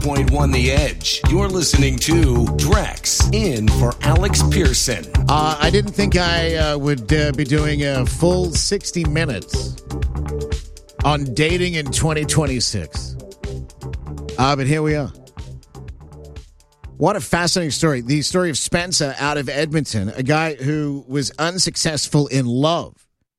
101 The Edge. You're listening to Drex in for Alex Pearson. I didn't think I would be doing a full 60 minutes on dating in 2026. But here we are. What a fascinating story. The story of Spencer out of Edmonton, a guy who was unsuccessful in love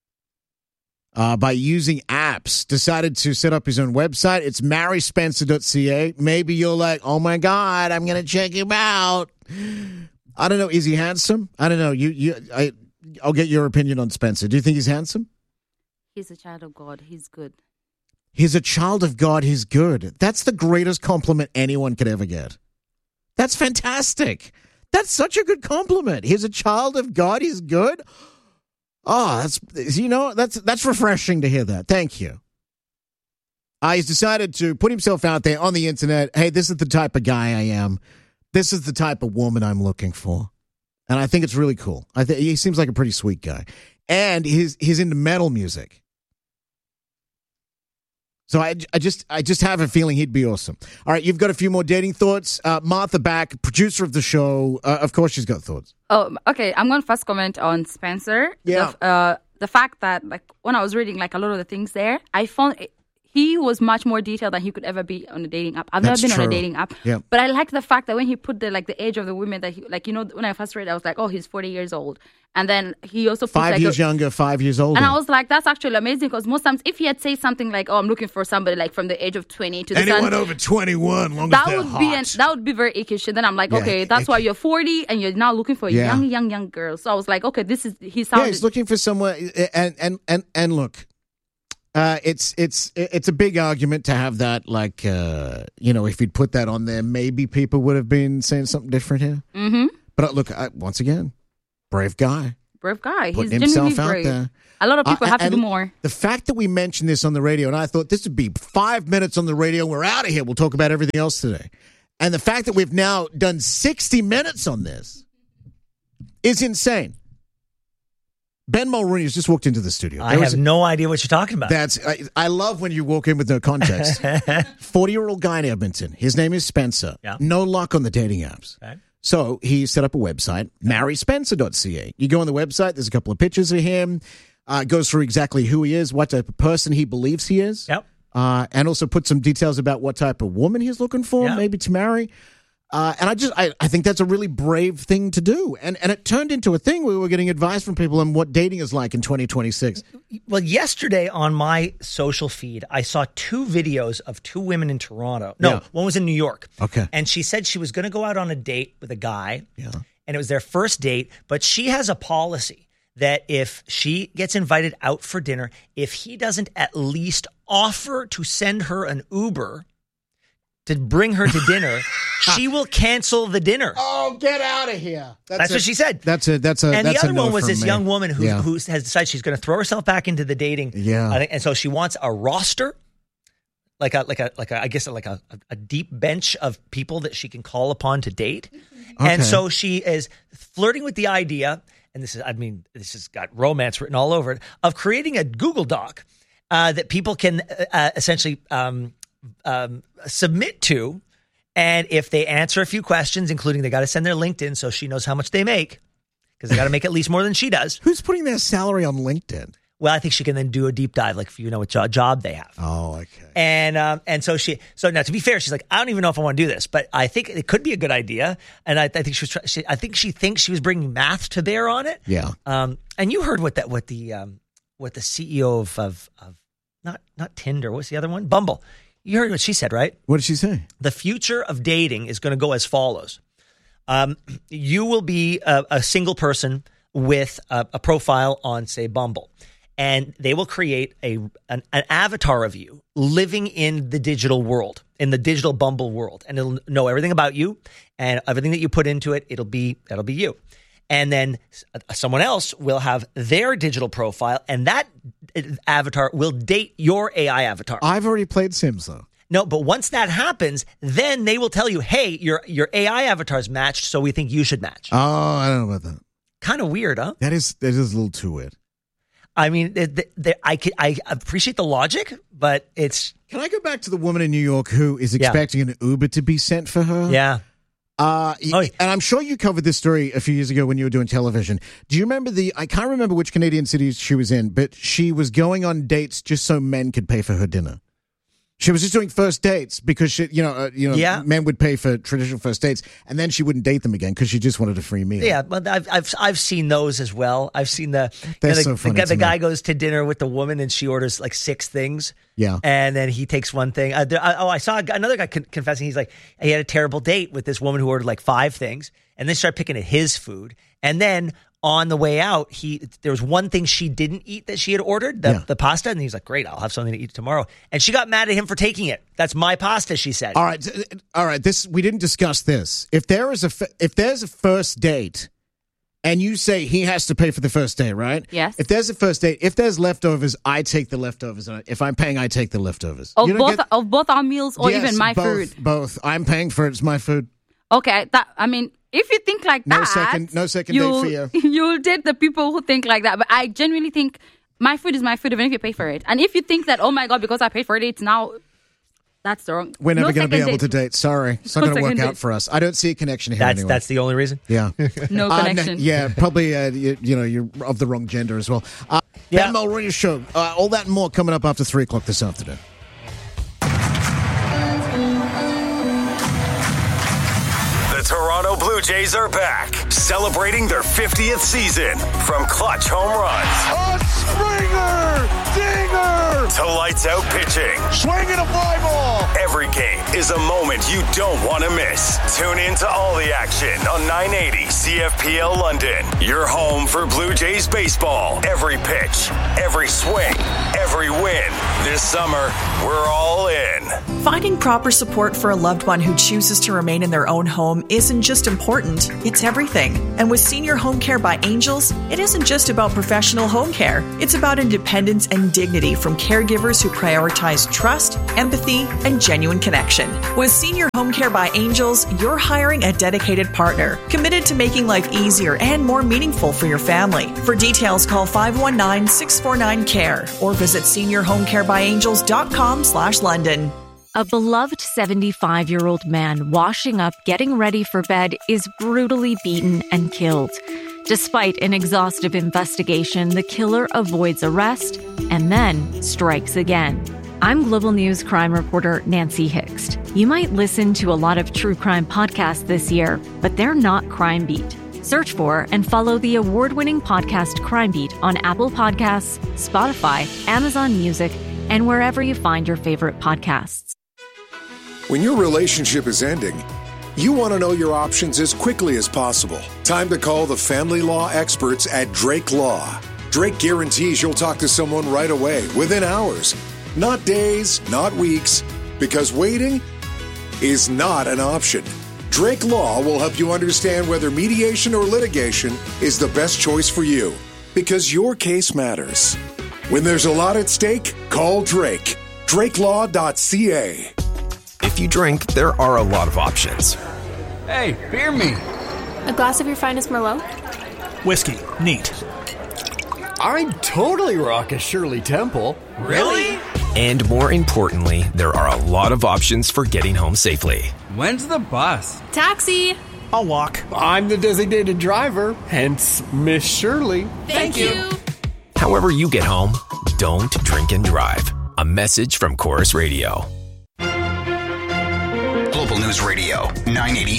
by using apps, decided to set up his own website. It's marryspencer.ca. Maybe you're like, oh my God, I'm going to check him out. I don't know. Is he handsome? I don't know. I'll get your opinion on Spencer. Do you think he's handsome? He's a child of God. He's good. He's a child of God. He's good. That's the greatest compliment anyone could ever get. That's fantastic. That's such a good compliment. He's a child of God. He's good. Oh, that's refreshing to hear that. Thank you. He's decided to put himself out there on the internet. Hey, this is the type of guy I am. This is the type of woman I'm looking for. And I think it's really cool. I think he seems like a pretty sweet guy. And he's into metal music. So I just have a feeling he'd be awesome. All right, you've got a few more dating thoughts. Martha Back, producer of the show. Of course she's got thoughts. Oh, okay. I'm going to first comment on Spencer. Yeah. The fact that, like, when I was reading, like, a lot of the things there, I found he was much more detailed than he could ever be on a dating app. I've never been on a dating app. Yeah. But I like the fact that when he put the age of the women that he, like, when I first read it, I was like, oh, he's 40 years old. And then he also put 5 years younger, 5 years older. And I was like, that's actually amazing, because most times if he had said something like, oh, I'm looking for somebody like from the age of 20 to anyone over 21, long as they're hot. That would be very ickish. And then I'm like, okay, that's why you're 40 and you're now looking for a young girl. So I was like, okay, he sounded. Yeah, he's looking for someone. And look, it's a big argument to have that. Like, if he'd put that on there, maybe people would have been saying something different here. Mm-hmm. But look, once again, brave guy. He's putting himself out brave. there. A lot of people have to do more. The fact that we mentioned this on the radio, and I thought this would be 5 minutes on the radio, we're out of here. We'll talk about everything else today. And the fact that we've now done 60 minutes on this is insane. Ben Mulrooney has just walked into the studio. I have no idea what you're talking about. I love when you walk in with no context. 40-year-old guy in Edmonton. His name is Spencer. Yeah. No luck on the dating apps. Okay. So he set up a website, marryspencer.ca. You go on the website, there's a couple of pictures of him, goes through exactly who he is, what type of person he believes he is, Yep. And also put some details about what type of woman he's looking for, maybe to marry. And I think that's a really brave thing to do. And it turned into a thing where we were getting advice from people on what dating is like in 2026. Well, yesterday on my social feed, I saw 2 videos of 2 women in Toronto. No, one was in New York. Okay. And she said she was going to go out on a date with a guy. Yeah. And it was their first date. But she has a policy that if she gets invited out for dinner, if he doesn't at least offer to send her an Uber to bring her to dinner, she will cancel the dinner. Oh, get out of here! That's what she said. And the other one was this young woman who Yeah. has decided she's going to throw herself back into the dating. Yeah. And so she wants a roster, like a deep bench of people that she can call upon to date. Okay. And so she is flirting with the idea, and this has got romance written all over it, of creating a Google Doc that people can essentially submit to, and if they answer a few questions, including they got to send their LinkedIn so she knows how much they make, because they got to make at least more than she does. Who's putting their salary on LinkedIn? Well, I think she can then do a deep dive, like if you know what job they have. Oh, okay. And so now to be fair, she's like, I don't even know if I want to do this, but I think it could be a good idea. And I think she thinks she was bringing math to bear on it. Yeah. And you heard what the CEO of not Tinder, what's the other one? Bumble. You heard what she said, right? What did she say? The future of dating is going to go as follows. You will be a single person with a profile on, say, Bumble. And they will create an avatar of you living in the digital world, in the digital Bumble world. And it'll know everything about you, and everything that you put into it, that'll be you. And then someone else will have their digital profile, and that avatar will date your AI avatar. I've already played Sims, though. No, but once that happens, then they will tell you, hey, your AI avatar's matched, so we think you should match. Oh, I don't know about that. Kind of weird, huh? That is a little too weird. I mean, I appreciate the logic, but it's... Can I go back to the woman in New York who is expecting an Uber to be sent for her? Yeah. And I'm sure you covered this story a few years ago when you were doing television. Do you remember I can't remember which Canadian city she was in, but she was going on dates just so men could pay for her dinner. She was just doing first dates because men would pay for traditional first dates, and then she wouldn't date them again because she just wanted a free meal. Yeah, but I've seen those as well. I've seen the guy goes to dinner with the woman and she orders like 6 things. Yeah, and then he takes one thing. I saw another guy confessing. He's like, he had a terrible date with this woman who ordered like 5 things, and they started picking at his food, and then on the way out, there was one thing she didn't eat that she had ordered, the pasta, and he's like, great, I'll have something to eat tomorrow. And she got mad at him for taking it. That's my pasta, she said. All right. We didn't discuss this. If there's a first date, and you say he has to pay for the first date, right? Yes. If there's a first date, if there's leftovers, I take the leftovers. If I'm paying, I take the leftovers. Of both our meals or even my food? Both. I'm paying for it. It's my food. Okay. If you think like no that, second date for you. You'll date the people who think like that. But I genuinely think my food is my food, even if you pay for it. And if you think that, oh my God, because I paid for it, it's now, that's the wrong. We're never going to be able to date. Sorry, it's not going to work out for us. I don't see a connection here. Anyway. That's the only reason. Yeah, no connection. Probably. You're of the wrong gender as well. Ben Mulroney Show. All that and more coming up after 3:00 this afternoon. The Toronto Blue Jays are back, celebrating their 50th season. From clutch home runs, a Springer dinger, to lights out pitching, swinging a fly ball. Every game is a moment you don't want to miss. Tune in to all the action on 980 CFPL London. Your home for Blue Jays baseball. Every pitch, every swing, every win. This summer, we're all in. Finding proper support for a loved one who chooses to remain in their own home isn't just important, it's everything. And with Senior Home Care by Angels, it isn't just about professional home care. It's about independence and dignity from caregivers who prioritize trust, empathy, and genuine connection. With Senior Home Care by Angels, you're hiring a dedicated partner, committed to making life easier and more meaningful for your family. For details, call 519-649-CARE or visit seniorhomecarebyangels.com/London. A beloved 75-year-old man washing up, getting ready for bed, is brutally beaten and killed. Despite an exhaustive investigation, the killer avoids arrest and then strikes again. I'm Global News crime reporter Nancy Hixt. You might listen to a lot of true crime podcasts this year, but they're not Crime Beat. Search for and follow the award-winning podcast Crime Beat on Apple Podcasts, Spotify, Amazon Music, and wherever you find your favorite podcasts. When your relationship is ending, you want to know your options as quickly as possible. Time to call the family law experts at Drake Law. Drake guarantees you'll talk to someone right away, within hours. Not days, not weeks, because waiting is not an option. Drake Law will help you understand whether mediation or litigation is the best choice for you, because your case matters. When there's a lot at stake, call Drake. DrakeLaw.ca. If you drink, there are a lot of options. Hey, beer me. A glass of your finest Merlot? Whiskey. Neat. I'd totally rock a Shirley Temple. Really? And more importantly, there are a lot of options for getting home safely. When's the bus? Taxi. I'll walk. I'm the designated driver, hence Miss Shirley. Thank you. However you get home, don't drink and drive. A message from Chorus Radio. Global News Radio, 980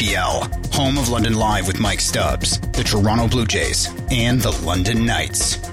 CFPL, home of London Live with Mike Stubbs, the Toronto Blue Jays, and the London Knights.